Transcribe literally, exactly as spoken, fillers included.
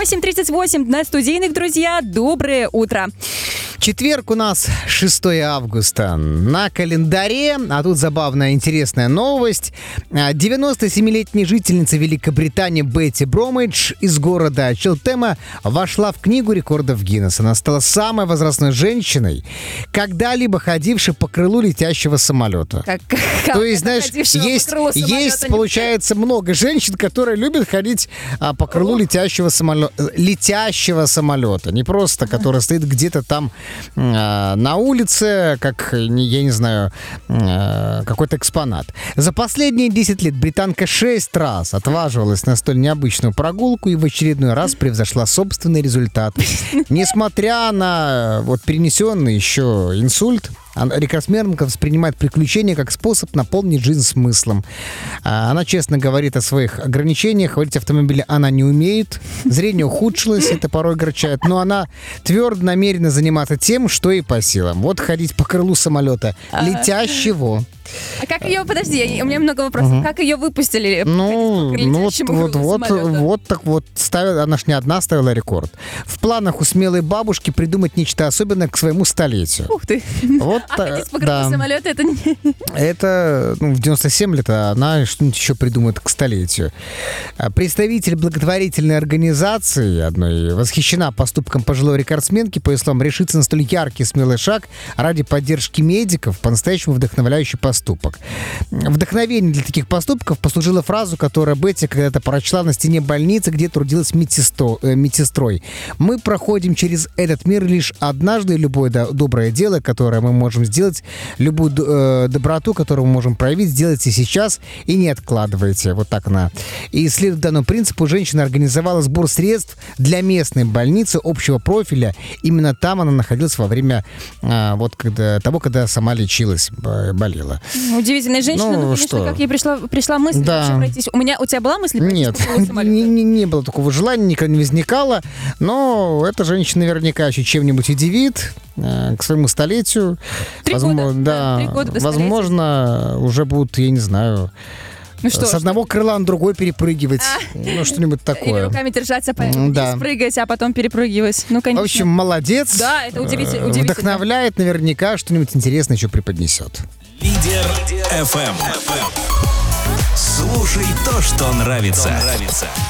восемь тридцать восемь на студийных, друзья. Доброе утро. Четверг у нас шестое августа на календаре, а тут забавная, интересная новость. девяносто семилетняя жительница Великобритании Бетти Бромидж из города Челтема вошла в книгу рекордов Гиннесса. Она стала самой возрастной женщиной, когда-либо ходившей по крылу летящего самолета. Как, как, То есть, знаешь, есть, есть получается, много женщин, которые любят ходить а, по крылу О. летящего самолета. Летящего самолета. Не просто, который стоит где-то там на улице, как, я не знаю, какой-то экспонат. За последние десять лет британка шесть раз отваживалась на столь необычную прогулку и в очередной раз превзошла собственный результат. Несмотря на вот перенесенный еще инсульт, рекордсменка воспринимает приключения как способ наполнить жизнь смыслом. Она честно говорит о своих ограничениях. Водить автомобиль она не умеет. Зрение ухудшилось, это порой огорчает. Но она твердо намерена заниматься тем, что ей по силам. Вот ходить по крылу самолета летящего. А как ее, подожди, у меня много вопросов. Угу. Как ее выпустили? Ну, ну вот, вот, вот, вот так вот ставила, она ж не одна ставила рекорд. В планах у смелой бабушки придумать нечто особенное к своему столетию. Ух ты. Вот, а ходить по крылу да. самолета, это не... Это, ну, в девяносто семь лет она что-нибудь еще придумает к столетию. Представитель благотворительной организации одной восхищена поступком пожилой рекордсменки. По ее словам, решиться на столь яркий смелый шаг ради поддержки медиков, по-настоящему вдохновляющий поступок. Поступок. Вдохновением для таких поступков послужила фраза, которую Бетти когда-то прочла на стене больницы, где трудилась медсесто, э, медсестрой. «Мы проходим через этот мир лишь однажды, и любое до, доброе дело, которое мы можем сделать, любую э, доброту, которую мы можем проявить, сделайте сейчас и не откладывайте». Вот так она. И следуя данному принципу, женщина организовала сбор средств для местной больницы общего профиля. Именно там она находилась во время э, вот, когда, того, когда сама лечилась, болела. Удивительная женщина, ну, ну конечно, что? Как ей пришла, пришла мысль да. вообще пройтись. У меня, у тебя была мысль пройтись Нет, по самолету? Не, не, не было такого желания, никогда не возникало, но эта женщина наверняка еще чем-нибудь удивит э, к своему столетию. Три Возможно, года. Да, Три года возможно, уже будут, я не знаю... Ну что, с одного что? крыла на другой перепрыгивать. А? Ну, что-нибудь такое. Или руками держаться, да. спрыгать, а потом перепрыгивать. Ну, конечно. В общем, молодец. Да, это удивительно. удивительно. Вдохновляет, наверняка что-нибудь интересное еще преподнесет. Лидер эф эм. Слушай то, что нравится.